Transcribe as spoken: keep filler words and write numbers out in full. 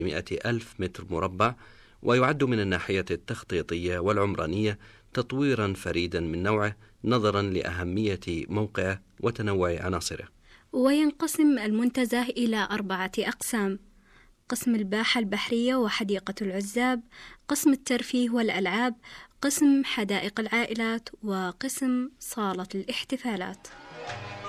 مئة ألف متر مربع، ويعد من الناحية التخطيطية والعمرانية تطويرا فريدا من نوعه نظرا لأهمية موقعه وتنوع عناصره. وينقسم المنتزه إلى أربعة أقسام: قسم الباحة البحرية وحديقة العزاب، قسم الترفيه والألعاب، قسم حدائق العائلات، وقسم صالة الاحتفالات.